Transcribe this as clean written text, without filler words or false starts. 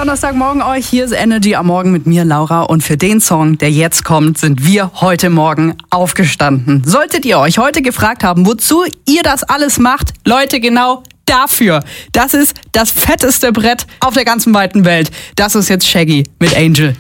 Donnerstagmorgen euch. Hier ist Energy am Morgen mit mir, Laura. Und für den Song, der jetzt kommt, sind wir heute Morgen aufgestanden. Solltet ihr euch heute gefragt haben, wozu ihr das alles macht, Leute, genau dafür. Das ist das fetteste Brett auf der ganzen weiten Welt. Das ist jetzt Shaggy mit Angel.